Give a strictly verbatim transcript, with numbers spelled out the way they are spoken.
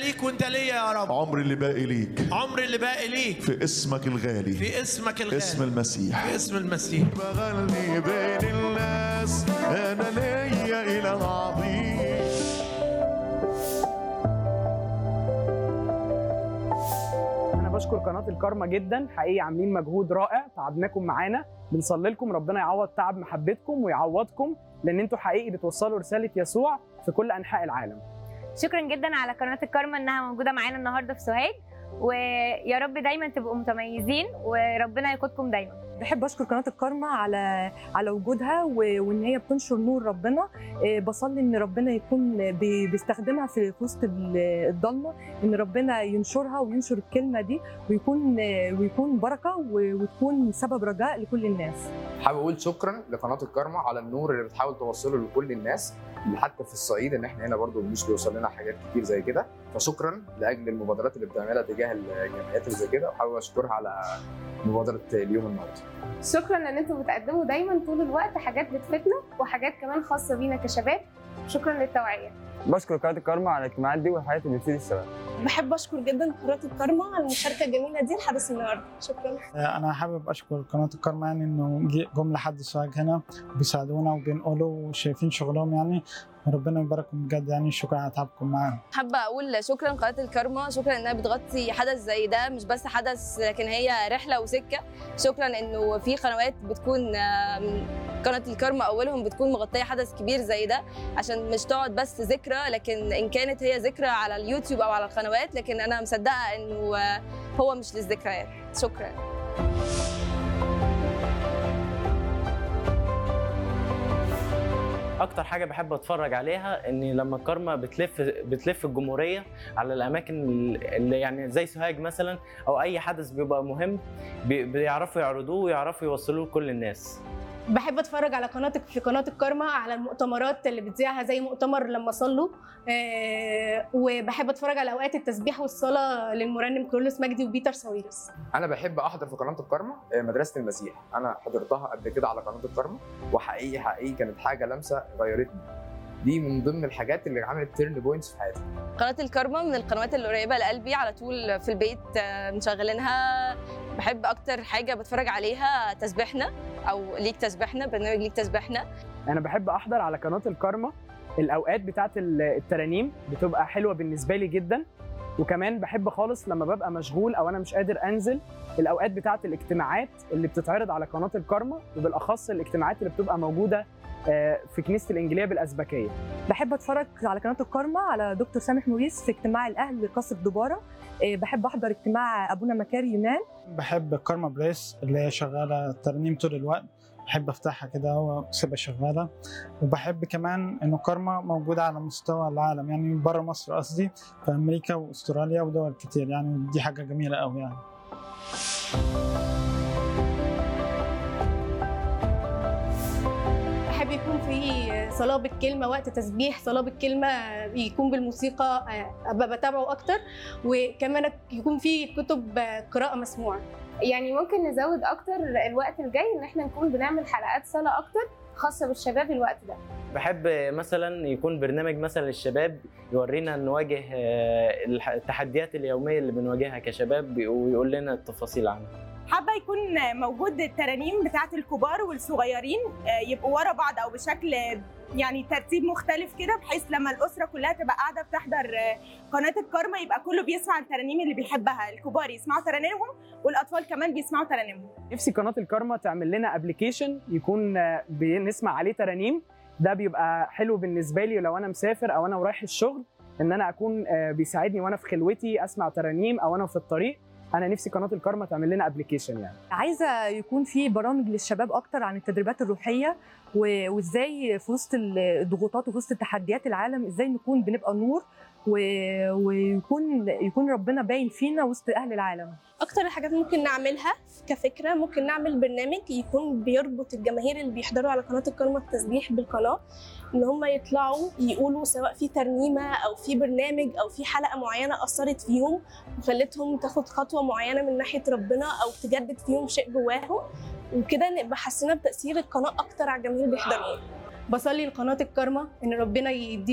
ليك وانت ليا يا رب. عمري اللي باقي ليك، عمري اللي باقي ليك في اسمك الغالي، في اسمك الغالي، اسم المسيح، في اسم المسيح. بغني بين الناس انا ليا اله عظيم. بشكر قناة الكارما جدا، حقيقي عاملين مجهود رائع، تعبناكم معانا، بنصلي لكم ربنا يعوض تعب محبتكم ويعوضكم، لان انتوا حقيقي بتوصلوا رسالة يسوع في كل انحاء العالم. شكرا جدا على قناة الكارما انها موجودة معانا النهارده في سوهاج، ويا رب دايما تبقوا متميزين وربنا يقودكم دايما. بحب اشكر قناه الكارما على على وجودها وان هي بتنشر نور ربنا. بصلي ان ربنا يكون بيستخدمها في وسط الضلمه، ان ربنا ينشرها وينشر الكلمه دي ويكون ويكون بركه وتكون سبب رجاء لكل الناس. حابب اقول شكرا لقناه الكارما على النور اللي بتحاول توصله لكل الناس، اللي حتى في الصعيد ان احنا هنا برضو مش بيوصل لنا حاجات كتير زي كده، فشكرا لاجل المبادرات اللي بتعملها تجاه الجمعيات اللي زي كده، وحابب اشكرها على مبادره اليوم النهارده. شكرا ان انتم بتقدموا دايما طول الوقت حاجات بتفيدنا وحاجات كمان خاصه بينا كشباب. شكرا للتوعيه. بشكر قناه الكارما على الاجتماعات دي والحاجات اللي بتفيد الشباب. بحب اشكر جدا قناه الكارما على المشاركه الجميله دي لحدث النهارده. شكرا. انا حابب اشكر قناه الكارما يعني انه جم لحد سوهاج هنا بيساعدونا وبينقلوا وشايفين شغلهم، يعني ربنا يبارككم بجد، يعني شكرا على تعبكم معانا. حابه اقول شكرا قناه الكارما، شكرا انها بتغطي حدث زي ده، مش بس حدث لكن هي رحله وسكه. شكرا انه في قنوات بتكون قناه الكارما اولهم بتكون مغطيه حدث كبير زي ده، عشان مش تقعد بس ذكرى، لكن ان كانت هي ذكرى على اليوتيوب او على القنوات، لكن انا مصدقه انه هو مش للذكريات. شكرا. اكتر حاجه بحب اتفرج عليها ان لما الكارما بتلف بتلف الجمهوريه على الاماكن اللي يعني زي سوهاج مثلا، او اي حدث بيبقى مهم بيعرفوا يعرضوه ويعرفوا يوصلوه لكل الناس. بحب اتفرج على قناتك في قناه الكارما على المؤتمرات اللي بتذيعها زي مؤتمر لما صلوا، أه وبحب اتفرج على اوقات التسبيح والصلاه للمرنم كرولوس مجدي وبيتر ساويرس. انا بحب احضر في قناه الكارما مدرسه المسيح، انا حضرتها قبل كده على قناه الكارما، وحقيقي حقيقي كانت حاجه لمسه غيرتني. دي من ضمن الحاجات اللي عملت تيرن بوينتس في حياتي. قناه الكارما من القنوات اللي قريبه لقلبي، على طول في البيت مشغلينها. بحب اكتر حاجه بتفرج عليها تسبيحنا او ليك تسبيحنا، برنامج ليك تسبيحنا. انا بحب احضر على قناه الكارما الاوقات بتاعه الترانيم، بتبقى حلوه بالنسبه لي جدا. وكمان بحب خالص لما ببقى مشغول او انا مش قادر انزل، الاوقات بتاعه الاجتماعات اللي بتتعرض على قناه الكارما، وبالاخص الاجتماعات اللي بتبقى موجوده في كنيسه الانجيليه بالازبكيه. بحب اتفرج على قناه الكارما على دكتور سامح موريس في اجتماع الاهل قصر دباره. بحب احضر اجتماع ابونا مكاري يونان. بحب الكارما بريس اللي هي شغاله ترنيم طول الوقت، بحب افتحها كده واسيبها شغاله. وبحب كمان انه كارما موجوده على مستوى العالم، يعني بره مصر قصدي، في امريكا واستراليا ودول كتير، يعني دي حاجه جميله قوي يعني. بحب يكون في صلاه بالكلمه وقت تسبيح، صلاه بالكلمه يكون بالموسيقى، ابقى بتابعه اكتر، وكمان يكون في كتب قراءه مسموعه. يعني ممكن نزود اكتر الوقت الجاي ان احنا نكون بنعمل حلقات صلاه اكتر خاصه بالشباب الوقت ده. بحب مثلا يكون برنامج مثلا للشباب يورينا نواجه التحديات اليوميه اللي بنواجهها كشباب ويقول لنا التفاصيل عنها. حابه يكون موجود الترانيم بتاعه الكبار والصغيرين يبقوا ورا بعض او بشكل يعني ترتيب مختلف كده، بحيث لما الاسره كلها تبقى قاعده بتحضر قناه الكارما يبقى كله بيسمع الترانيم اللي بيحبها، الكبار يسمعوا ترانيمهم والاطفال كمان بيسمعوا ترانيمهم. نفسي قناه الكارما تعمل لنا ابلكيشن يكون بنسمع عليه ترانيم، ده بيبقى حلو بالنسبه لي لو انا مسافر او انا ورايح الشغل، ان انا اكون بيساعدني وانا في خلوتي اسمع ترانيم او انا في الطريق. انا نفسي قناه الكارما تعمل لنا ابلكيشن. يعني عايزه يكون في برامج للشباب اكتر عن التدريبات الروحيه، وازاي في وسط الضغوطات وفي وسط تحديات العالم ازاي نكون بنبقى نور، ويكون يكون ربنا باين فينا وسط اهل العالم. اكتر الحاجات ممكن نعملها كفكره، ممكن نعمل برنامج يكون بيربط الجماهير اللي بيحضروا على قناه الكارما التسبيح بالقناه، ان هم يطلعوا يقولوا سواء في ترنيمه او في برنامج او في حلقه معينه اثرت فيهم وخلتهم تاخد خطوه معينه من ناحيه ربنا او تجدد فيهم شيء جواهم، وكده نبقى حسينا بتاثير القناه اكتر على الجماهير اللي بيحضروا. بصلي لقناه الكارما ان ربنا يدي